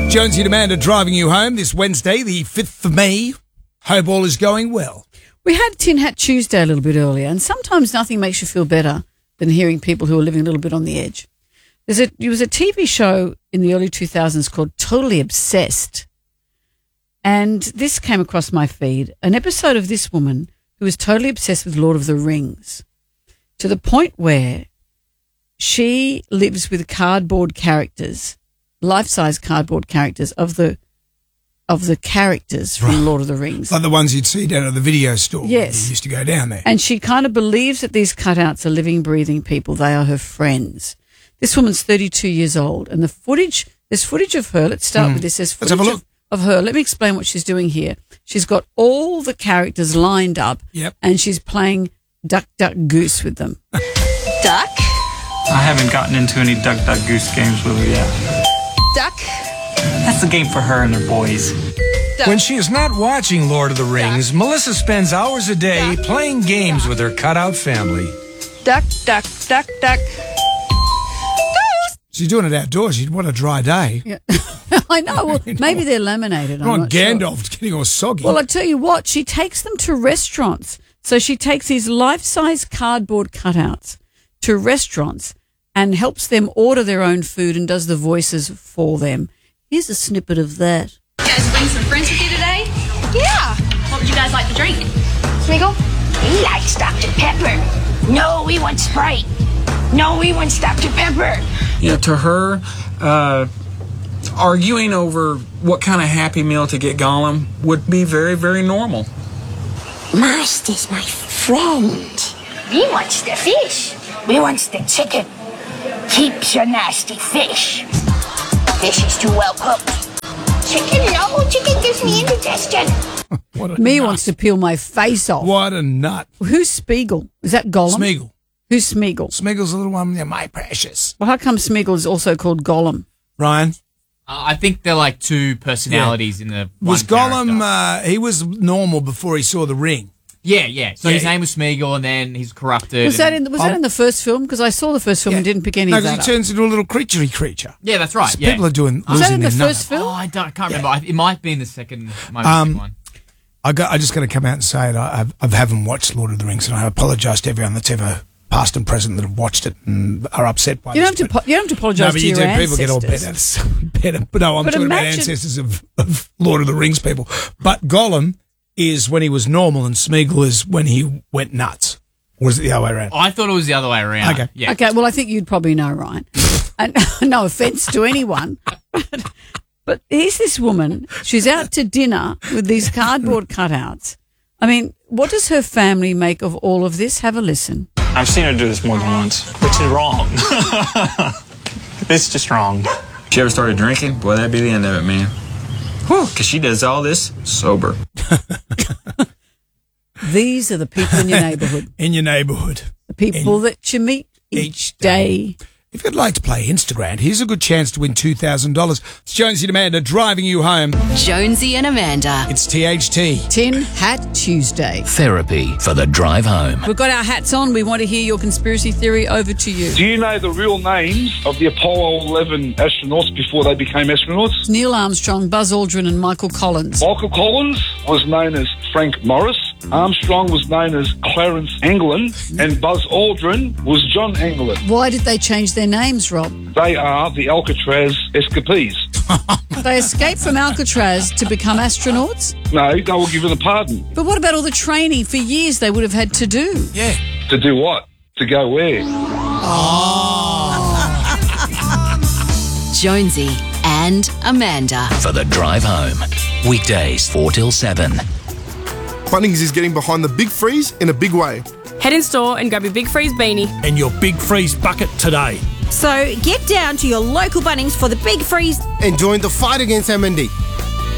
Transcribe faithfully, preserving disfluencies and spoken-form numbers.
Jonesy and Amanda driving you home this Wednesday, the fifth of May. Hope all is going well. We had Tin Hat Tuesday a little bit earlier, and sometimes nothing makes you feel better than hearing people who are living a little bit on the edge. There's a, there was a T V show in the early two thousands called Totally Obsessed, and this came across my feed, an episode of this woman who was totally obsessed with Lord of the Rings, to the point where she lives with cardboard characters, life-size cardboard characters of the of the characters from Right. Lord of the Rings. Like the ones you'd see down at the video store. Yes. You used to go down there. And she kind of believes that these cutouts are living, breathing people. They are her friends. This woman's thirty-two years old, and the footage, there's footage of her. Let's start Mm. with this. There's Let's have a footage look. of, of her. Let me explain what she's doing here. She's got all the characters lined up, Yep. and she's playing Duck, Duck, Goose with them. Duck, I haven't gotten into any Duck Duck Goose games with her yet. duck, That's the game for her and her boys. duck. When she is not watching Lord of the Rings, Melissa spends hours a day playing games with her cutout family. Duck, duck, duck, duck. She's doing it outdoors. You'd want a dry day. Yeah. I know. Well, maybe they're laminated. I I'm want not sure. Gandalf getting all soggy. Well, I tell you what, she takes them to restaurants. So she takes these life-size cardboard cutouts to restaurants and helps them order their own food and does the voices for them. Here's a snippet of that. You guys bring some friends with you today? Yeah. What would you guys like to drink? Smeagol? He likes Doctor Pepper. No, we want Sprite. No, we want Doctor Pepper. Yeah, to her, uh, arguing over what kind of Happy Meal to get Gollum would be very, very normal. Master's my friend. We wants the fish. We wants the chicken. Keeps your nasty fish. Fish is too well cooked. Chicken, no. Chicken gives me indigestion. What a Me nut. wants to peel my face off. What a nut. Who's Spiegel? Is that Gollum? Smeagol. Who's Smeagol? Smeagol's the little one. Yeah, my precious. Well, how come Smeagol is also called Gollum? Ryan? Uh, I think they're like two personalities in the one Was Gollum, character. uh, he was normal before he saw the ring. yeah, yeah. So Yeah. his name was Smeagol, and then he's corrupted. Was that and- in was that in the first film? Because I saw the first film and didn't pick any No, of because that he up. turns into a little creaturey creature. Yeah, that's right. So yeah. people are doing Was that losing in the their first nut. Oh, film? I, don't, I can't remember. I, it might be in the second, most Um, one. I got. I just got to come out and say it. I, I've, I haven't watched Lord of the Rings, and I apologise to everyone that's ever past and present that have watched it and are upset by You don't this. have to. but- po- You don't have to No, apologise but to you your do. ancestors. People get all better. It's better. But no, I'm But talking about imagine- ancestors of, of Lord of the Rings people. But Gollum is when he was normal, and Smeagol is when he went nuts. Or is it the other way around? I thought it was the other way around. Okay. Yeah. Okay, well, I think you'd probably know, Ryan. And no offence to anyone, but, but here's this woman. She's out to dinner with these cardboard cutouts. I mean, what does her family make of all of this? Have a listen. I've seen her do this more than once, which is wrong. It's just wrong. If she ever started drinking, boy, that'd be the end of it, man. Whew, because she does all this sober. These are the people in your neighbourhood, In your neighbourhood. the people that you meet each, each day. If you'd like to play Instagram, here's a good chance to win two thousand dollars. It's Jonesy and Amanda driving you home. Jonesy and Amanda. It's T H T. Tin Hat Tuesday. Therapy for the drive home. We've got our hats on. We want to hear your conspiracy theory. Over to you. Do you know the real names of the Apollo eleven astronauts before they became astronauts? Neil Armstrong, Buzz Aldrin and Michael Collins. Michael Collins was known as Frank Morris. Armstrong was known as Clarence Anglin. And Buzz Aldrin was John Anglin. Why did they change their names, Rob? They are the Alcatraz escapees. They escaped from Alcatraz to become astronauts? No, they were given a pardon. But what about all the training for years they would have had to do? Yeah. To do what? To go where? Jonesy and Amanda. For the drive home. Weekdays four till seven. Bunnings is getting behind the Big Freeze in a big way. Head in store and grab your Big Freeze beanie. And your Big Freeze bucket today. So get down to your local Bunnings for the Big Freeze And join the fight against M and D.